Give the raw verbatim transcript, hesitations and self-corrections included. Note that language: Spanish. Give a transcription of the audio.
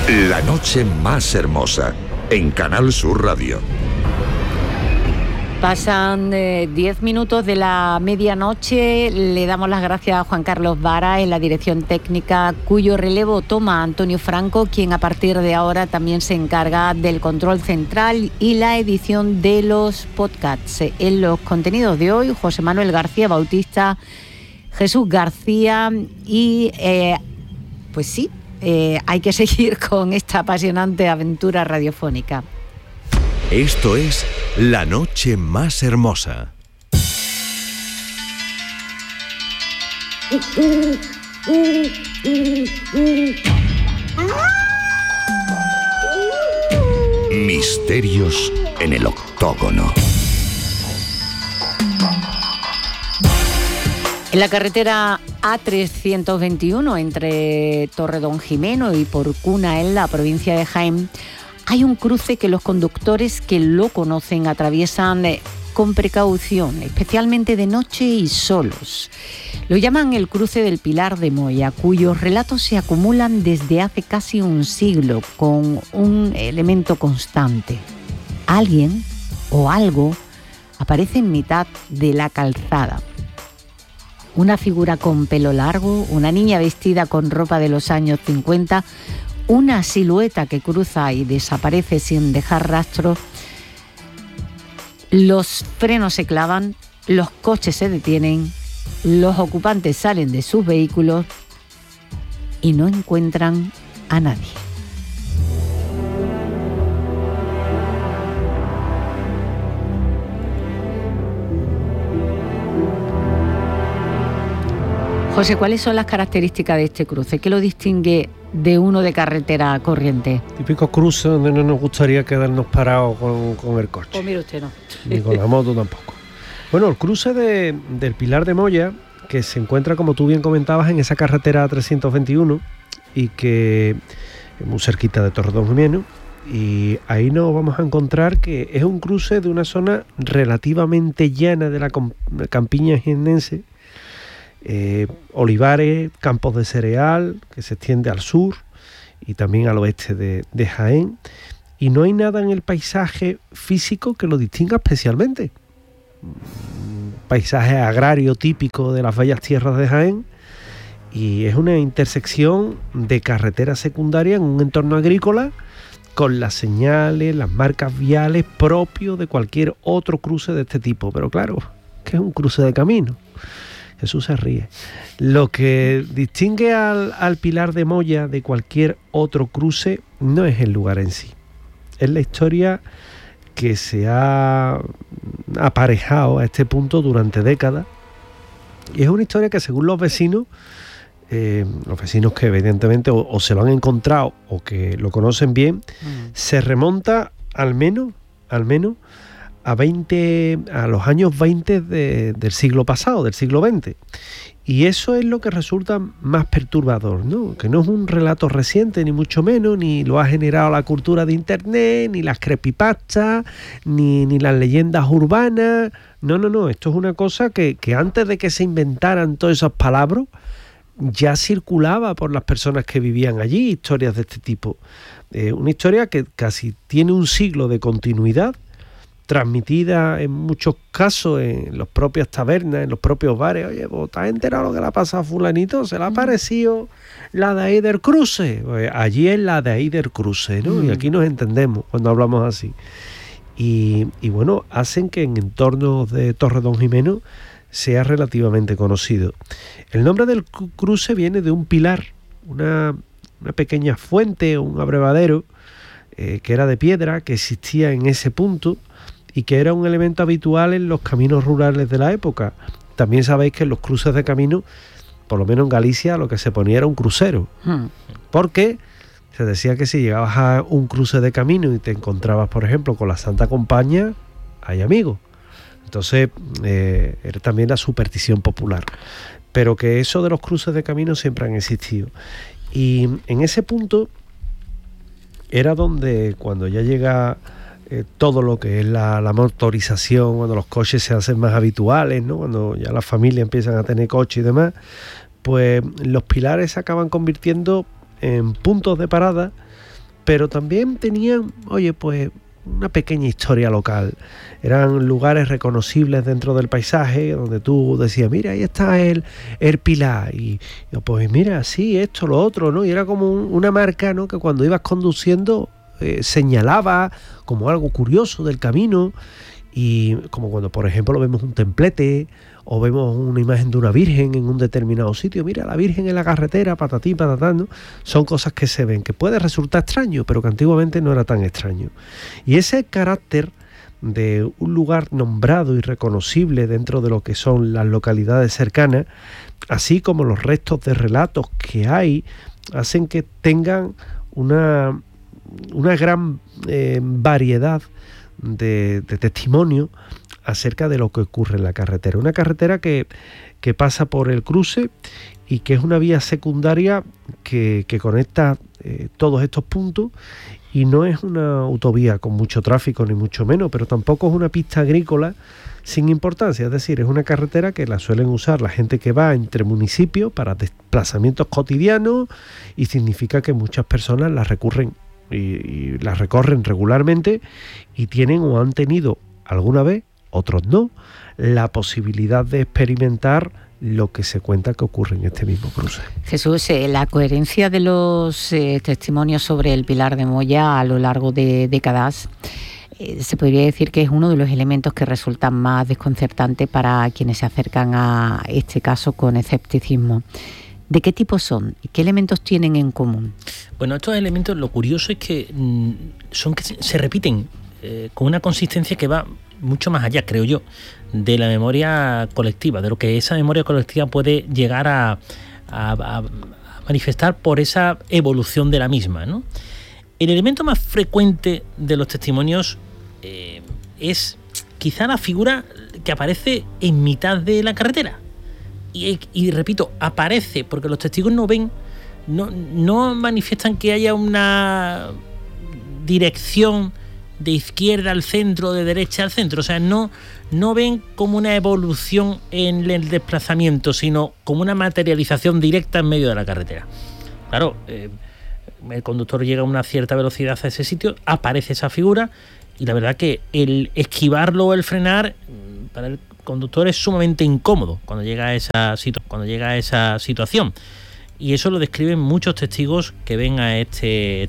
La noche más hermosa, en Canal Sur Radio. Pasan eh, diez minutos de la medianoche. Le damos las gracias a Juan Carlos Vara en la dirección técnica, cuyo relevo toma Antonio Franco, quien a partir de ahora también se encarga del control central y la edición de los podcasts. En los contenidos de hoy, José Manuel García Bautista, Jesús García y eh, pues sí, eh, hay que seguir con esta apasionante aventura radiofónica. Esto es La Noche Más Hermosa. Misterios en el octógono. En la carretera A trescientos veintiuno entre Torredonjimeno y Porcuna, en la provincia de Jaén, hay un cruce que los conductores que lo conocen atraviesan con precaución, especialmente de noche y solos. Lo llaman el cruce del Pilar de Moya, cuyos relatos se acumulan desde hace casi un siglo con un elemento constante. Alguien o algo aparece en mitad de la calzada. Una figura con pelo largo, una niña vestida con ropa de los años cincuenta, una silueta que cruza y desaparece sin dejar rastro. Los frenos se clavan, los coches se detienen, los ocupantes salen de sus vehículos y no encuentran a nadie. José, ¿cuáles son las características de este cruce? ¿Qué lo distingue de uno de carretera corriente? Típicos cruces donde no nos gustaría quedarnos parados con, con el coche. Pues mire usted, no. Ni con la moto tampoco. Bueno, el cruce de, del Pilar de Moya, que se encuentra, como tú bien comentabas, en esa carretera trescientos veintiuno y que es muy cerquita de Torredonjimeno, y ahí nos vamos a encontrar que es un cruce de una zona relativamente llana de la campiña jiennense. Eh, olivares, campos de cereal que se extiende al sur y también al oeste de, de Jaén, y no hay nada en el paisaje físico que lo distinga especialmente. Un paisaje agrario típico de las bellas tierras de Jaén, y es una intersección de carretera secundaria en un entorno agrícola con las señales, las marcas viales propios de cualquier otro cruce de este tipo, pero claro, que es un cruce de camino. Jesús se ríe. Lo que distingue al, al Pilar de Moya de cualquier otro cruce no es el lugar en sí. Es la historia que se ha aparejado a este punto durante décadas. Y es una historia que, según los vecinos, eh, los vecinos que evidentemente o, o se lo han encontrado o que lo conocen bien, mm. se remonta al menos, al menos, a veinte, a los años veinte de, del siglo pasado, del siglo veinte. Y eso es lo que resulta más perturbador, ¿no? Que no es un relato reciente, ni mucho menos, ni lo ha generado la cultura de internet, ni las creepypastas, ni, ni las leyendas urbanas. No, no, no. Esto es una cosa que, que antes de que se inventaran todas esas palabras, ya circulaba por las personas que vivían allí, historias de este tipo. Eh, una historia que casi tiene un siglo de continuidad, transmitida en muchos casos en las propias tabernas, en los propios bares. Oye, ¿vos te has enterado lo que le ha pasado a fulanito? ¿Se le ha parecido la de ahí del cruce? Pues allí es la de ahí del cruce, ¿no? Mm. Y aquí nos entendemos cuando hablamos así. Y, y bueno, hacen que en entornos de Torredonjimeno sea relativamente conocido. El nombre del cruce viene de un pilar, una, una pequeña fuente, un abrevadero, eh, que era de piedra, que existía en ese punto, y que era un elemento habitual en los caminos rurales de la época. También sabéis que en los cruces de camino, por lo menos en Galicia, lo que se ponía era un crucero. Hmm. Porque se decía que si llegabas a un cruce de camino y te encontrabas, por ejemplo, con la Santa Compañía, hay amigos. Entonces, eh, era también la superstición popular. Pero que eso de los cruces de camino siempre han existido. Y en ese punto era donde, cuando ya llega eh, todo lo que es la, la motorización, cuando los coches se hacen más habituales, ¿no? Cuando ya las familias empiezan a tener coche y demás, pues los pilares se acaban convirtiendo en puntos de parada pero también tenían, oye, pues una pequeña historia local. Eran lugares reconocibles dentro del paisaje, donde tú decías, mira, ahí está el, el pilar, y yo, pues mira, sí, esto, lo otro, ¿no? Y era como un, una marca, ¿no?, que cuando ibas conduciendo eh, señalaba como algo curioso del camino, y como cuando, por ejemplo, vemos un templete o vemos una imagen de una virgen en un determinado sitio, mira, la virgen en la carretera, patatín, patatán, ¿no? Son cosas que se ven, que puede resultar extraño, pero que antiguamente no era tan extraño. Y ese carácter de un lugar nombrado y reconocible dentro de lo que son las localidades cercanas, así como los restos de relatos que hay, hacen que tengan una, una gran eh, variedad de, de testimonios acerca de lo que ocurre en la carretera. Una carretera que, que pasa por el cruce y que es una vía secundaria que, que conecta eh, todos estos puntos, y no es una autovía con mucho tráfico ni mucho menos, pero tampoco es una pista agrícola sin importancia, es decir, es una carretera que la suelen usar la gente que va entre municipios para desplazamientos cotidianos, y significa que muchas personas la recurren y, y la recorren regularmente, y tienen o han tenido alguna vez, otros no, la posibilidad de experimentar lo que se cuenta que ocurre en este mismo cruce. Jesús, eh, la coherencia de los eh, testimonios sobre el Pilar de Moya a lo largo de décadas, eh, se podría decir que es uno de los elementos que resultan más desconcertantes para quienes se acercan a este caso con escepticismo. ¿De qué tipo son? ¿Qué elementos tienen en común? Bueno, estos elementos, lo curioso es que mmm, son que se, se repiten eh, con una consistencia que va mucho más allá, creo yo, de la memoria colectiva, de lo que esa memoria colectiva puede llegar a, a, a manifestar por esa evolución de la misma, ¿no? El elemento más frecuente de los testimonios eh, es quizá la figura que aparece en mitad de la carretera. Y, y repito, aparece porque los testigos no ven, no, no manifiestan que haya una dirección de izquierda al centro, de derecha al centro, o sea, no, no ven como una evolución en el desplazamiento, sino como una materialización directa en medio de la carretera. Claro, eh, el conductor llega a una cierta velocidad a ese sitio, aparece esa figura, y la verdad que el esquivarlo o el frenar para el conductor es sumamente incómodo cuando llega a esa situ- cuando llega a esa situación. Y eso lo describen muchos testigos que ven a este